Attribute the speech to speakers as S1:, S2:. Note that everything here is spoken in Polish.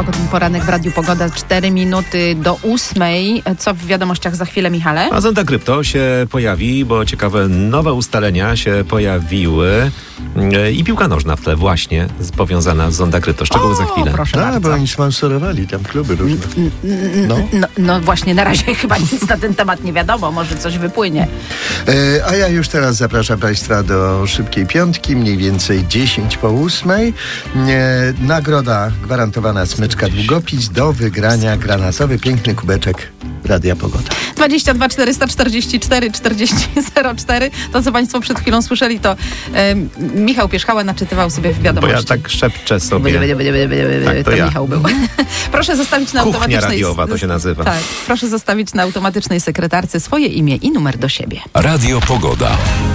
S1: Poranek w Radiu Pogoda, 4 minuty do 8. Co w wiadomościach za chwilę, Michale?
S2: A Zonda Krypto się pojawi, bo ciekawe nowe ustalenia się pojawiły i piłka nożna w tle właśnie powiązana z Zonda Krypto. Szczegóły za chwilę.
S1: Proszę bardzo.
S3: Bo oni sponsorowali tam kluby różne.
S1: No właśnie, na razie chyba nic na ten temat nie wiadomo, może coś wypłynie.
S3: A ja już teraz zapraszam Państwa do szybkiej piątki, mniej więcej 10:08. Nagroda gwarantowana, smyczka długopis do wygrania, granatowy, piękny kubeczek Radia Pogoda.
S1: 22 444 40 04. To, co Państwo przed chwilą słyszeli, to Michał Pierzchała naczytywał sobie w
S2: Bo
S1: wiadomości.
S2: ja tak szepczę sobie. Tak,
S1: to
S2: ja.
S1: Michał był. Proszę zostawić na
S2: Kuchnia
S1: automatycznej...
S2: radiowa to się nazywa.
S1: Tak, proszę zostawić na automatycznej sekretarce swoje imię i numer do siebie.
S4: Radio Pogoda.